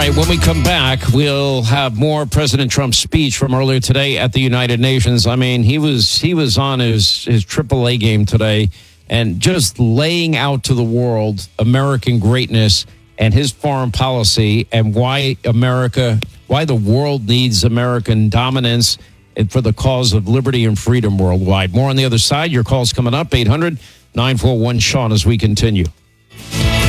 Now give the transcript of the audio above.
right, when we come back, we'll have more President Trump's speech from earlier today at the United Nations. I mean, he was on his AAA game today and just laying out to the world American greatness and his foreign policy and why the world needs American dominance and for the cause of liberty and freedom worldwide. More on the other side. Your call's coming up, 800-941-SEAN as we continue.